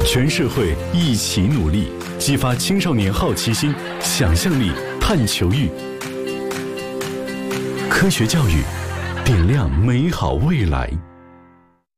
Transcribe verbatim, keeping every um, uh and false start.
全社会一起努力，激发青少年好奇心、想象力、探求欲。科学教育，点亮美好未来。